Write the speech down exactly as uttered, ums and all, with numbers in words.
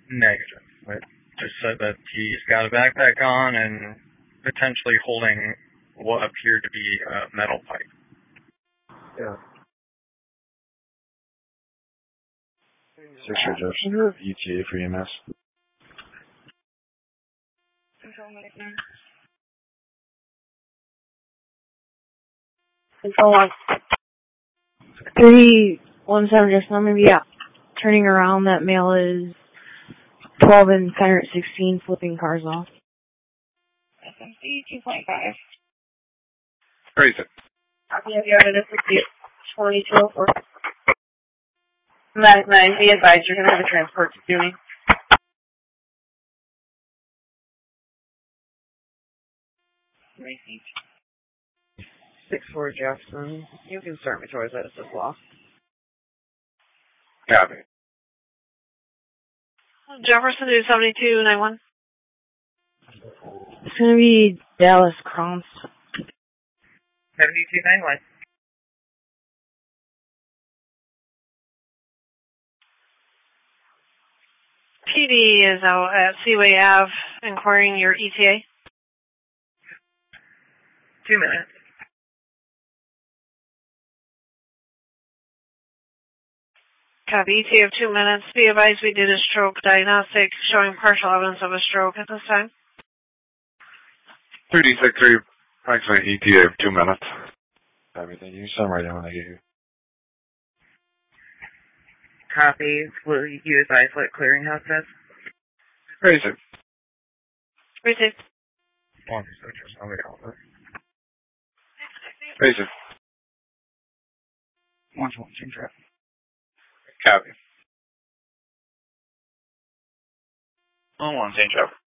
Negative. It just said that he's got a backpack on and potentially holding what appeared to be a metal pipe. Yeah. Six Jefferson, E T A for E M S. Control one. Control one. three one seven Jefferson, I'm going to be out. Turning around, that male is twelve and Fender at sixteen, flipping cars off. S M C two point five. Raise it. Copy of your evidence with you. twenty-two oh four. Medic nine, be advised you're going to have a transport to doing. Received. six four Jefferson. You can start me towards that assist lost. Copy. Jefferson to seventy-two ninety-one. It's going to be Dallas Cromps. seventy-two ninety-one. P D is out at Seaway Ave inquiring your E T A. Two minutes. Copy. E T A of two minutes. Be advised we did a stroke diagnostic showing partial evidence of a stroke at this time. thirty six three, approximately E T A of two minutes. Everything you send right in when I get here. Copy. Will you advise what clearinghouse says? Raise it. Received. One searches, I'll wait all this. Raise it. One to one, change traffic. Copy. One one, change traffic.